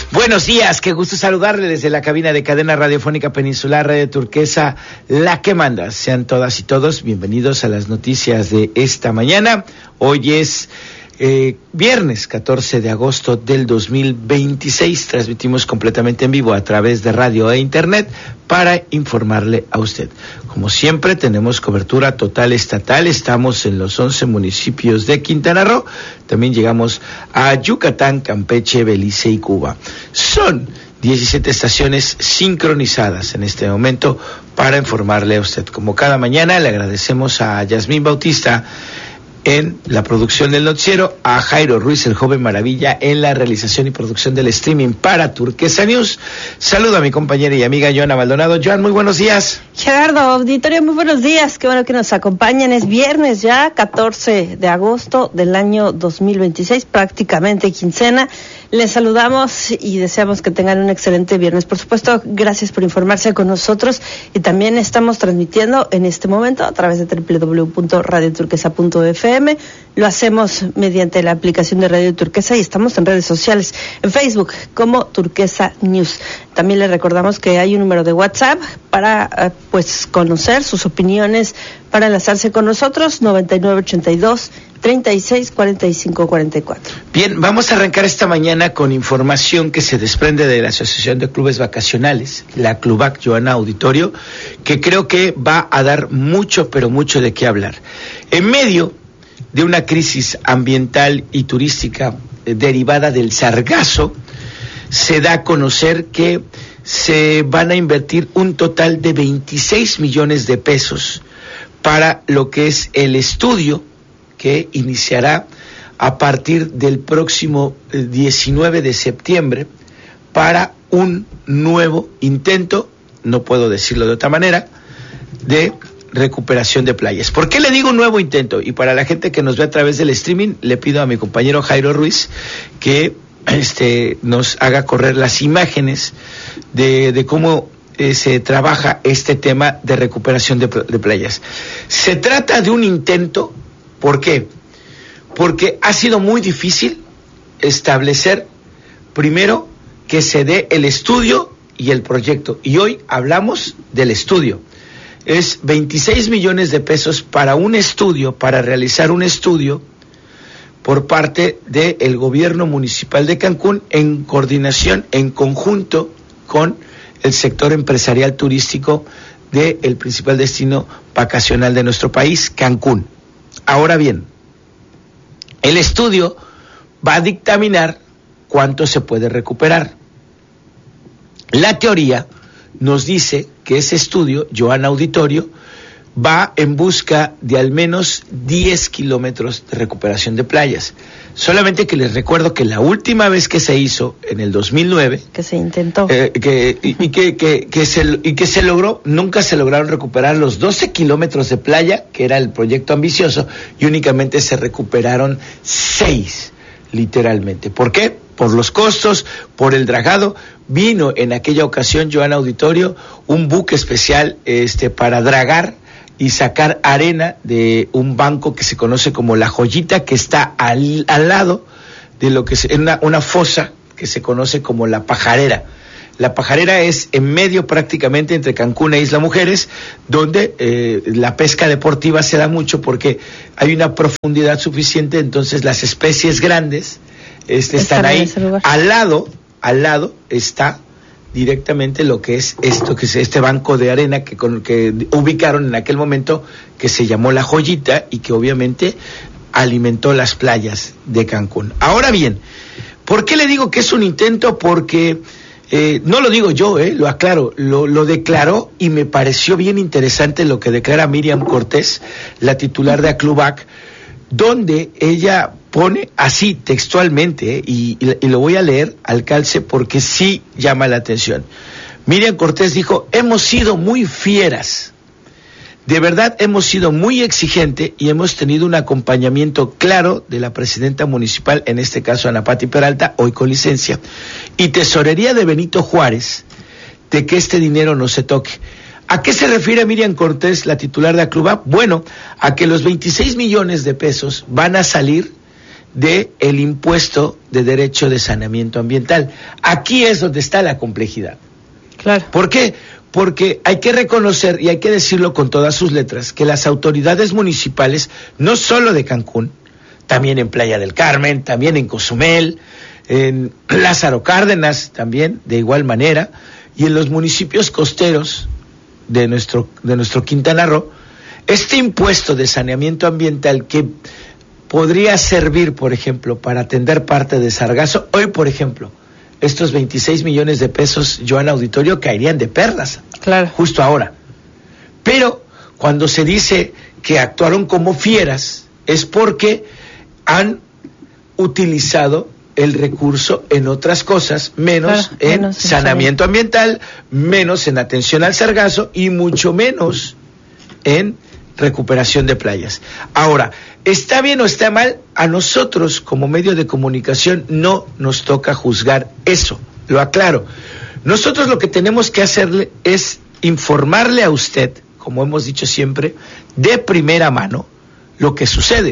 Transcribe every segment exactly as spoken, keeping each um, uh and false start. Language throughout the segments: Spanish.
Buenos días, qué gusto saludarle desde la cabina de Cadena Radiofónica Peninsular Radio Turquesa, la que manda. Sean todas y todos bienvenidos a las noticias de esta mañana. Hoy es eh, viernes catorce de agosto del dos mil veintiséis. Transmitimos completamente en vivo a través de radio e internet para informarle a usted. Como siempre, tenemos cobertura total estatal. Estamos en los once municipios de Quintana Roo. También llegamos a Yucatán, Campeche, Belice y Cuba. Son diecisiete estaciones sincronizadas en este momento para informarle a usted. Como cada mañana, le agradecemos a Yasmín Bautista en la producción del noticiero, a Jairo Ruiz, el joven maravilla, en la realización y producción del streaming para Turquesa News. Saludo a mi compañera y amiga Joana Maldonado. Joan, muy buenos días. Gerardo, auditorio, muy buenos días. Qué bueno que nos acompañan. Es viernes ya, catorce de agosto del año dos mil veintiséis, prácticamente quincena. Les saludamos y deseamos que tengan un excelente viernes. Por supuesto, gracias por informarse con nosotros, y también estamos transmitiendo en este momento a través de doble u doble u doble u punto radio turquesa punto efe eme. Lo hacemos mediante la aplicación de Radio Turquesa y estamos en redes sociales, en Facebook como Turquesa News. También les recordamos que hay un número de WhatsApp para pues conocer sus opiniones, para enlazarse con nosotros, noventa y nueve ochenta y dos treinta y seis cuarenta y cinco cuarenta y cuatro. Bien, vamos a arrancar esta mañana con información que se desprende de la Asociación de Clubes Vacacionales, la Clubac, Joana Auditorio, que creo que va a dar mucho, pero mucho de qué hablar. En medio de una crisis ambiental y turística eh, derivada del sargazo, se da a conocer que se van a invertir un total de veintiséis millones de pesos para lo que es el estudio que iniciará a partir del próximo diecinueve de septiembre para un nuevo intento, no puedo decirlo de otra manera, de recuperación de playas. ¿Por qué le digo nuevo intento? Y para la gente que nos ve a través del streaming, le pido a mi compañero Jairo Ruiz que este, nos haga correr las imágenes de, de cómo eh, se trabaja este tema de recuperación de, de playas. Se trata de un intento. ¿Por qué? Porque ha sido muy difícil establecer, primero, que se dé el estudio y el proyecto. Y hoy hablamos del estudio. Es veintiséis millones de pesos para un estudio, para realizar un estudio por parte del gobierno municipal de Cancún, en coordinación, en conjunto con el sector empresarial turístico del principal destino vacacional de nuestro país, Cancún. Ahora bien, el estudio va a dictaminar cuánto se puede recuperar. La teoría nos dice que ese estudio, Joana Auditorio, va en busca de al menos diez kilómetros de recuperación de playas. Solamente que les recuerdo que la última vez que se hizo, en el dos mil nueve... Que se intentó. Eh, que, y, y, que, que, que se, y que se logró, nunca se lograron recuperar los doce kilómetros de playa, que era el proyecto ambicioso, y únicamente se recuperaron seis, literalmente. ¿Por qué? Por los costos, por el dragado. Vino en aquella ocasión, Joana Auditorio, un buque especial este, para dragar y sacar arena de un banco que se conoce como La Joyita, que está al, al lado de lo que es una, una fosa que se conoce como La Pajarera. La Pajarera es en medio prácticamente entre Cancún e Isla Mujeres, donde eh, la pesca deportiva se da mucho porque hay una profundidad suficiente, entonces las especies grandes este, están ahí. Al lado, al lado está directamente lo que es esto, que es este banco de arena que, con, que ubicaron en aquel momento, que se llamó La Joyita y que obviamente alimentó las playas de Cancún. Ahora bien, ¿por qué le digo que es un intento? Porque eh, no lo digo yo, eh, lo aclaro, lo, lo declaró, y me pareció bien interesante lo que declara Miriam Cortés, la titular de Aclubac, donde ella pone así textualmente, ¿eh? y, y, y lo voy a leer al calce porque sí llama la atención. Miriam Cortés dijo: hemos sido muy fieras, de verdad hemos sido muy exigentes y hemos tenido un acompañamiento claro de la presidenta municipal, en este caso Ana Pati Peralta, hoy con licencia, y tesorería de Benito Juárez, de que este dinero no se toque. ¿A qué se refiere Miriam Cortés, la titular de Aclubac? Bueno, a que los veintiséis millones de pesos van a salir de el impuesto de derecho de saneamiento ambiental. Aquí es donde está la complejidad. Claro. ¿Por qué? Porque hay que reconocer, y hay que decirlo con todas sus letras, que las autoridades municipales, no solo de Cancún, también en Playa del Carmen, también en Cozumel, en Lázaro Cárdenas, también de igual manera, y en los municipios costeros de nuestro, de nuestro Quintana Roo, este impuesto de saneamiento ambiental que podría servir, por ejemplo, para atender parte de Sargazo, hoy, por ejemplo, estos veintiséis millones de pesos, Joana Auditorio, caerían de perlas, claro, justo ahora. Pero cuando se dice que actuaron como fieras, es porque han utilizado el recurso en otras cosas, menos claro, en menos saneamiento en ambiental, menos en atención al sargazo y mucho menos en recuperación de playas. Ahora, ¿está bien o está mal? A nosotros, como medio de comunicación, no nos toca juzgar eso, lo aclaro. Nosotros lo que tenemos que hacerle es informarle a usted, como hemos dicho siempre, de primera mano, lo que sucede.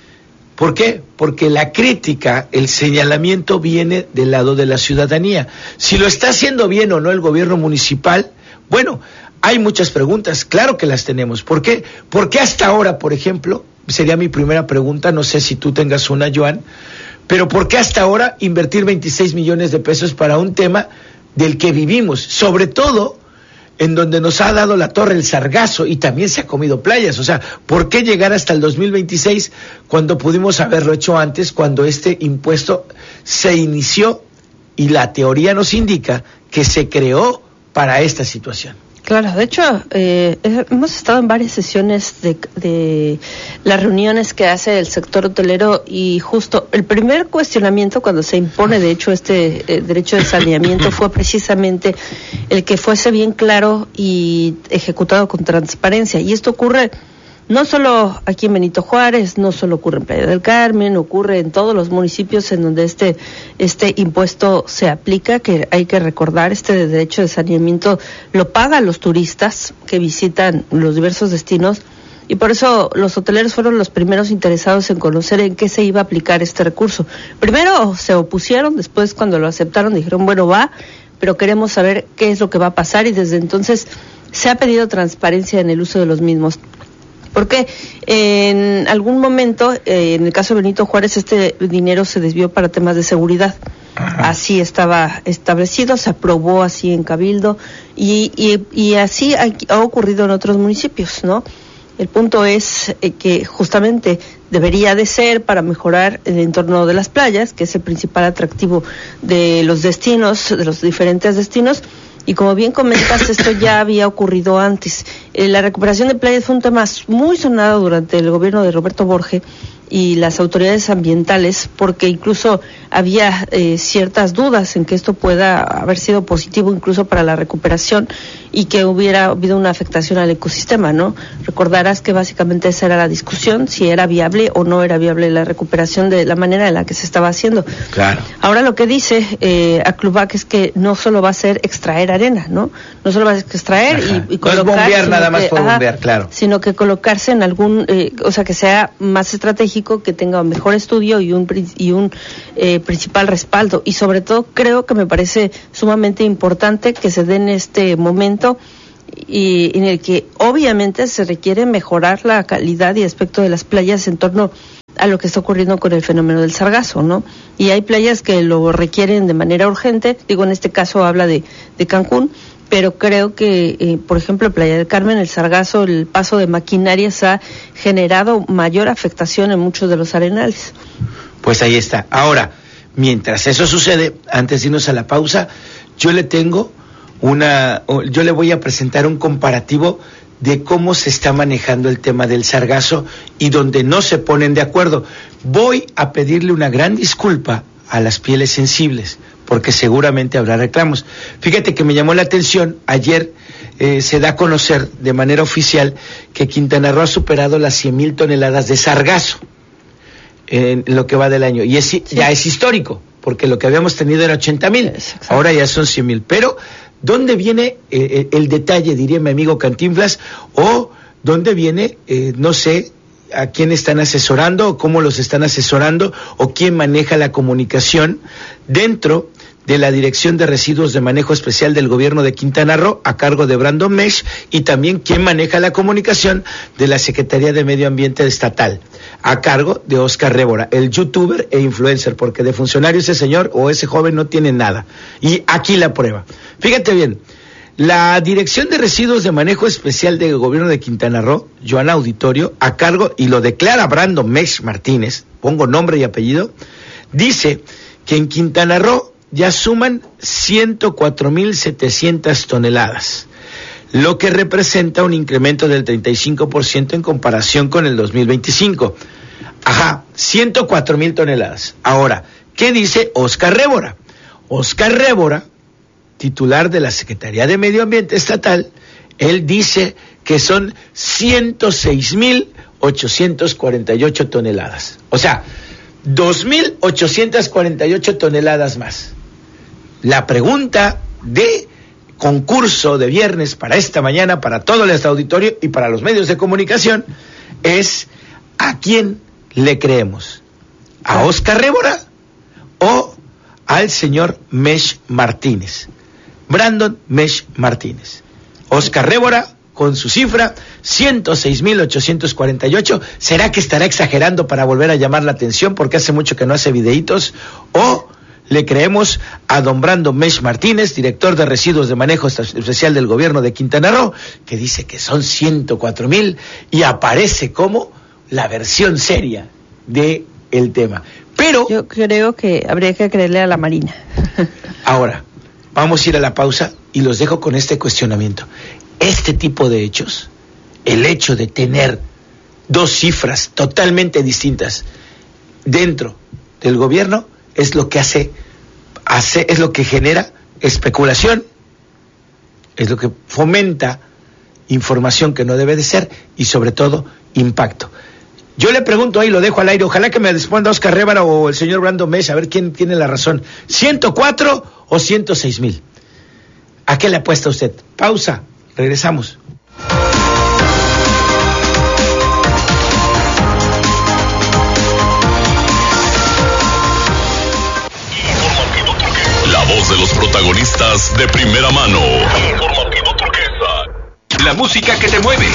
¿Por qué? Porque la crítica, el señalamiento viene del lado de la ciudadanía. Si lo está haciendo bien o no el gobierno municipal, bueno, hay muchas preguntas, claro que las tenemos. ¿Por qué? Porque hasta ahora, por ejemplo, sería mi primera pregunta, no sé si tú tengas una, Joan, pero ¿por qué hasta ahora invertir veintiséis millones de pesos para un tema del que vivimos? Sobre todo en donde nos ha dado la torre el sargazo y también se ha comido playas. O sea, ¿por qué llegar hasta el dos mil veintiséis cuando pudimos haberlo hecho antes, cuando este impuesto se inició y la teoría nos indica que se creó para esta situación? Claro, de hecho, eh, hemos estado en varias sesiones de, de las reuniones que hace el sector hotelero y justo el primer cuestionamiento cuando se impone, de hecho, este eh, derecho de saneamiento fue precisamente el que fuese bien claro y ejecutado con transparencia. Y esto ocurre no solo aquí en Benito Juárez, no solo ocurre en Playa del Carmen, ocurre en todos los municipios en donde este este impuesto se aplica, que hay que recordar, este derecho de saneamiento lo pagan los turistas que visitan los diversos destinos, y por eso los hoteleros fueron los primeros interesados en conocer en qué se iba a aplicar este recurso. Primero se opusieron, después cuando lo aceptaron dijeron, bueno, va, pero queremos saber qué es lo que va a pasar, y desde entonces se ha pedido transparencia en el uso de los mismos. Porque en algún momento, eh, en el caso de Benito Juárez, este dinero se desvió para temas de seguridad. Ajá. Así estaba establecido, se aprobó así en Cabildo y, y, y así ha, ha ocurrido en otros municipios, ¿no? El punto es eh, que justamente debería de ser para mejorar el entorno de las playas, que es el principal atractivo de los destinos, de los diferentes destinos. Y como bien comentas, esto ya había ocurrido antes. Eh, la recuperación de playas fue un tema muy sonado durante el gobierno de Roberto Borge y las autoridades ambientales, porque incluso había eh, ciertas dudas en que esto pueda haber sido positivo incluso para la recuperación y que hubiera habido una afectación al ecosistema, ¿no? Recordarás que básicamente esa era la discusión, si era viable o no era viable la recuperación de la manera en la que se estaba haciendo. Claro. Ahora lo que dice eh, Aclubac es que no solo va a ser extraer arena, ¿no? No solo va a ser extraer y, y colocar... No es bombear nada más que, por ajá, bombear, claro. Sino que colocarse en algún, eh, o sea, que sea más estratégico, que tenga un mejor estudio y un y un eh, principal respaldo, y sobre todo creo que me parece sumamente importante que se dé en este momento y en el que obviamente se requiere mejorar la calidad y aspecto de las playas en torno a lo que está ocurriendo con el fenómeno del sargazo, ¿no? Y hay playas que lo requieren de manera urgente, digo, en este caso habla de, de Cancún, pero creo que, eh, por ejemplo, Playa del Carmen, el sargazo, el paso de maquinarias ha generado mayor afectación en muchos de los arenales. Pues ahí está. Ahora, mientras eso sucede, antes de irnos a la pausa, yo le tengo una, yo le voy a presentar un comparativo de cómo se está manejando el tema del sargazo y donde no se ponen de acuerdo. Voy a pedirle una gran disculpa a las pieles sensibles, porque seguramente habrá reclamos. Fíjate que me llamó la atención, ayer eh, se da a conocer de manera oficial que Quintana Roo ha superado las cien mil toneladas de sargazo en lo que va del año, y es, sí. ya es histórico, porque lo que habíamos tenido era ochenta mil, ahora ya son cien mil, pero ¿dónde viene eh, el detalle, diría mi amigo Cantinflas, o dónde viene, eh, no sé, a quién están asesorando o cómo los están asesorando o quién maneja la comunicación dentro de la Dirección de Residuos de Manejo Especial del Gobierno de Quintana Roo, a cargo de Brandon Mesh, y también quién maneja la comunicación de la Secretaría de Medio Ambiente Estatal, a cargo de Oscar Révora, el youtuber e influencer, porque de funcionario ese señor o ese joven no tiene nada. Y aquí la prueba. Fíjate bien, la Dirección de Residuos de Manejo Especial del Gobierno de Quintana Roo, Joana Auditorio, a cargo, y lo declara Brandon Mesh Martínez, pongo nombre y apellido, dice que en Quintana Roo ya suman ciento cuatro mil setecientas toneladas, lo que representa un incremento del treinta y cinco por ciento en comparación con el dos mil veinticinco. Ajá, ciento cuatro mil toneladas. Ahora, ¿qué dice Oscar Révora? Oscar Révora, titular de la Secretaría de Medio Ambiente Estatal, él dice que son ciento seis mil ochocientas cuarenta y ocho toneladas. O sea, dos mil ochocientas cuarenta y ocho toneladas más. La pregunta de concurso de viernes para esta mañana, para todo el auditorio y para los medios de comunicación, es ¿a quién le creemos? ¿A Oscar Révora o al señor Mesh Martínez? Brandon Mesh Martínez. Oscar Révora, con su cifra, ciento seis mil ochocientos cuarenta y ocho, ¿será que estará exagerando para volver a llamar la atención porque hace mucho que no hace videitos? ¿O le creemos a don Brandon Mesh Martínez, director de Residuos de Manejo Especial del Gobierno de Quintana Roo, que dice que son ciento cuatro mil y aparece como la versión seria de el tema? Pero yo creo que habría que creerle a la Marina. Ahora, vamos a ir a la pausa y los dejo con este cuestionamiento. Este tipo de hechos, el hecho de tener dos cifras totalmente distintas dentro del gobierno, es lo que hace, hace, es lo que genera especulación, es lo que fomenta información que no debe de ser y sobre todo impacto. Yo le pregunto ahí, lo dejo al aire, ojalá que me responda Oscar Révora o el señor Brandon Mesh, a ver quién tiene la razón, ¿ciento cuatro o ciento seis mil? ¿A qué le apuesta usted? Pausa, regresamos. La voz de los protagonistas de primera mano. Informativo Turquesa. La música que te mueve.